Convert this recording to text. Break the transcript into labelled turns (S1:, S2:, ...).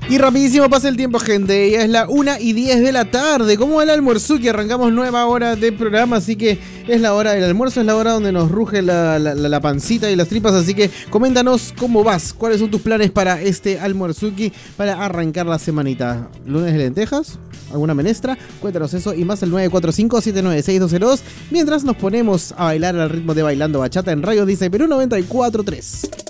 S1: Y rapidísimo pasa el tiempo, gente. Ya es la 1:10 de la tarde. ¿Cómo el almuerzo? Que arrancamos nueva hora de programa. Así que es la hora del almuerzo. Es la hora donde nos ruge la pancita y las tripas. Así que coméntanos cómo vas. ¿Cuáles son tus planes para este almuerzuki? Para arrancar la semanita. ¿Lunes de lentejas? ¿Alguna menestra? Cuéntanos eso y más al 945-796-202. Mientras nos ponemos a bailar al ritmo de Bailando Bachata en Radio Disney Perú 94.3.